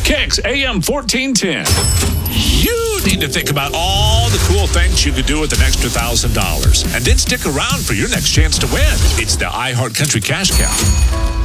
Kicks AM 1410. You need to think about all the cool things you could do with an extra $1,000. And then stick around for your next chance to win. It's the iHeart Country Cash Cow.